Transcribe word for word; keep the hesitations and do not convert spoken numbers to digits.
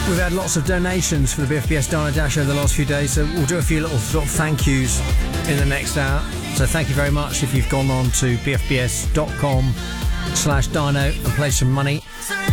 We've had lots of donations for the B F B S Dino Dash over the last few days, so we'll do a few little sort of thank yous in the next hour. So thank you very much if you've gone on to bfbs.com slash dino and pledged some money.